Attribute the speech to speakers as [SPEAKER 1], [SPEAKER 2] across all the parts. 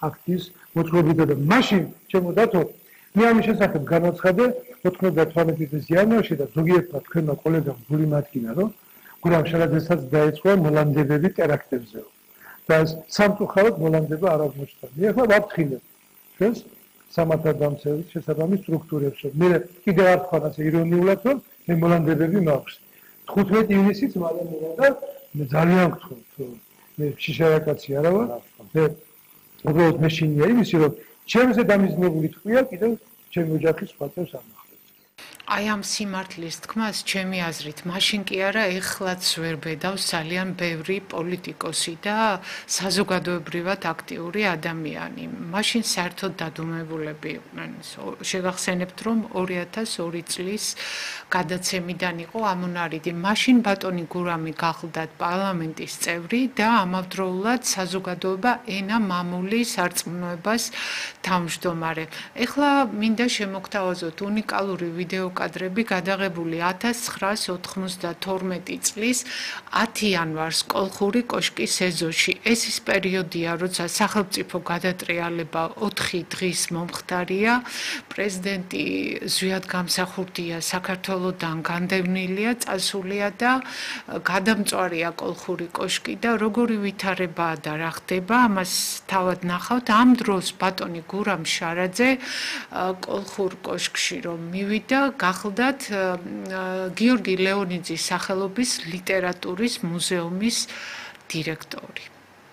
[SPEAKER 1] აქტის მოწყობიდან და მაშინ ჩემო დათო მე ამის შესახებ განაცხადე 98 იანვარში და ზოგიერთმა თქვენმა კოლეგამ გული მათქინა რომ გურამ შარაძესაც დაეწყო მოლანდებები ტერაქტებზე და ეს სამწუხაროდ მოლანდება არ აღმოჩნდა მე ახლა ვაფრთხილებ ჩვენს სამართალდამცველის შესაბამის სტრუქტურებს მე კიდევ არ თქვა ასე ირონიულად რომ მე მოლანდებები მაქვს 15 ივნისიც მალე და მე ძალიან გთხოვთ მე შიშარაკაცი არა ვარ მე უბრალოდ მე შინია იმისი რომ ჩემზე დამიზნებული თქვია კიდევ ჩემი ოჯახის სხვა წევრს არ ნახავთ
[SPEAKER 2] აი ამ სიმართლის თქმას ჩემი აზრით მაშინ კი არა ეხლაც ვერ ბედავს ძალიან ბევრი პოლიტიკოსი და საზოგადოებრივად აქტიური ადამიანი მაშინ საერთოდ დადუმებულები იყვნენ შეგახსენებთ რომ 2002 წლის გადაცემიდან იყო ამონარიდი მაშინ ბატონი გურამი გახლდათ პარლამენტის წევრი და ამავდროულად საზოგადოება ენა მამული სარწმუნოებას თავმჯდომარე ეხლა მინდა შემოგთავაზოთ უნიკალური ვიდეო კადრები გადაღებული 1992 წლის 10 იანვარს კოლხური კოშკის ეზოში. ეს ის პერიოდია, როცა სახელმწიფო გადატრიალება 4 დღის მომხდარია, პრეზიდენტი ზვიად გამსახურდია საქართველოსდან განდევნილია, წასულია და გადამწვარია კოლხური კოშკი და როგორი ვითარებაა და რა ხდება, ამას თავად ნახავთ. ამ დროს ბატონი გურამ შარაძე კოლხურ კოშკში რომ მივიდა გახლდათ გიორგი ლეონიძის სახელობის ლიტერატურის მუზეუმის დირექტორი.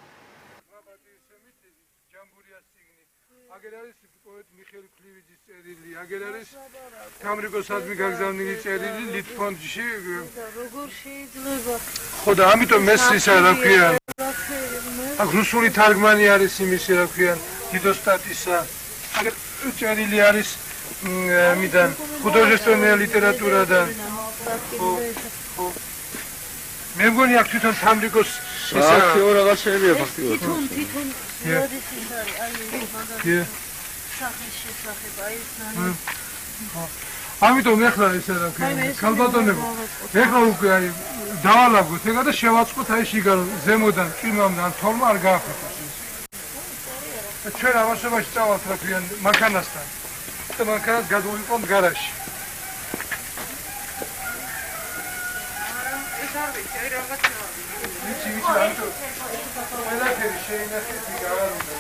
[SPEAKER 1] აგერ არის თამრიკოსადმი გაგზავნილი წერილი ლიტფონდში
[SPEAKER 3] როგორ შეიძლება
[SPEAKER 1] ხო და ამიტომ ეს ისა რა ქვია აქ რუსული თარგმანი არის იმისი რა ქვია დიდოსტატისა აგერ წერილი არის მიდან художественная литература და მე მგონი აქ თვითონ თამრიკოს ისა
[SPEAKER 4] რაღაც შეიძლება ფაქტიურად
[SPEAKER 3] თვითონ როდის ის არის აი მაგალითად სახის შესახებ აი ეს
[SPEAKER 1] ამიტომ ეხლა ესე რა ქვია ქალბატონებო ეხლა უკვე აი დავალაგოთ ეგა და შევაწყოთ აი შიგან ზემოდან წვიმამდე თორმა არ გაახოთოს ეს ჩვენ ამასობაში წავალთ რა ქვია მანქანასთან და მანქანას გადავიყვანთ გარაჟში
[SPEAKER 3] ეს არ ვიცი აი რაღაცა
[SPEAKER 1] ვიცი ამიტომ ყველაფერი შეინახეთ იგავარ უნდა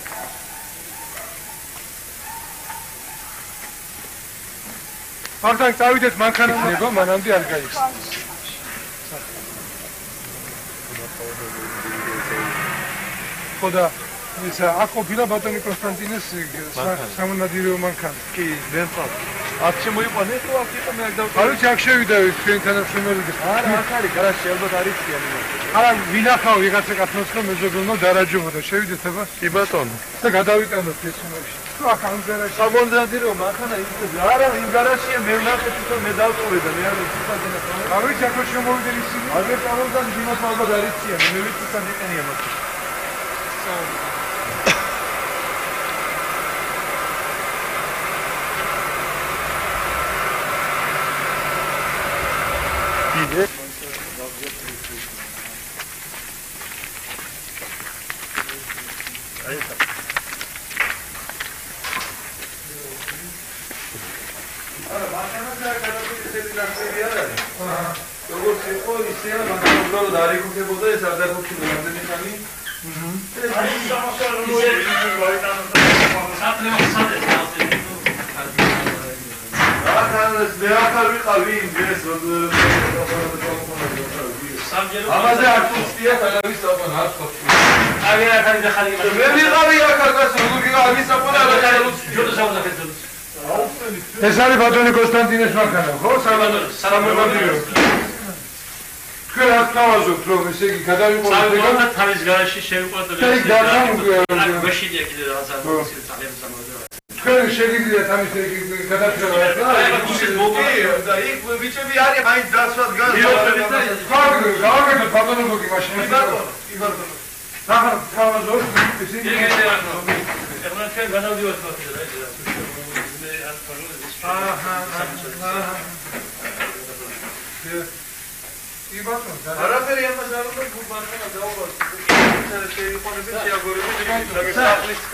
[SPEAKER 1] Pardon, წავიდეთ მანქანაში, მანამდე არ გაიხსნას. ხოდა ის აქ ყოფილა ბატონი კონსტანტინეს სამონადირეო მანქანა.
[SPEAKER 4] კი, მე მყავს. აქ შემოიყვანე თუ აქ იყო მე არ დავწერე.
[SPEAKER 1] არ ვიცი აქ შევიდა თქვენ თანამშრომლები.
[SPEAKER 4] არა, აქ არის, გარაჟში ალბათ არისიანი.
[SPEAKER 1] არა, ვინახავ ვიღაცა კაცნოს რომ მეზობელმა დარაჯობოდა. შევიდეთ აბა.
[SPEAKER 4] კი ბატონო.
[SPEAKER 1] და გადავიტანოთ ეს უმაში. აქ ამ გარაჟში
[SPEAKER 4] სამონადირეო მანქანა იქნება. არა, იმ გარაჟშია მე ვნახე თვითონ მე დავწერე და მე არ ვიცი სანანა.
[SPEAKER 1] არ ვიცი აქ შემოვიდა ისინი.
[SPEAKER 4] აგერ წამოვიდან იმას ალბათ არისიანი. მე ვიცი თან იყენია მას. Ide.
[SPEAKER 1] არა, მანქანაზე გადავიდეთ ესეთი ნახტები არ არის. როგორც იყო ისეა, მაგრამ უბრალოდ არ იკუთებოდა ეს არ დაგუჩნდა რამდენი ხანი. ეს არის სამოსალო მე ახალ ვიყავი ეს ამაზე არ თუსია თავის საუბარ არ ხო აგერ ახალი და ხალი მე ვიყავი ახალ კაცო როგორი არის საუბარ არ ეს არის ბატონი კონსტანტინეს მანქანა ხო სამონადირეო თქვენ არ თავაზობთ რომ ესე იგი გადავიყვანოთ
[SPEAKER 5] და თავის გარაჟში შევიყვანოთ და გვეშიდია კიდე რაღაც არის ძალიან სამონადირეო
[SPEAKER 1] თქვენ შეგიძლიათ ამის გადაწყვეტა
[SPEAKER 4] და იქ ვიჩები არის მაინც დასვათ
[SPEAKER 1] გავაკეთოთ ბატონობოგი მაშინ
[SPEAKER 4] ბატონო
[SPEAKER 1] ახლა თავაზობთ ესე იგი
[SPEAKER 5] ეხლა ჩვენ გადავდივართ და
[SPEAKER 4] არაფერი ამას არ უნდა გუბანქანა დაუბრალოდ შეიძლება იყოს შეაგორები და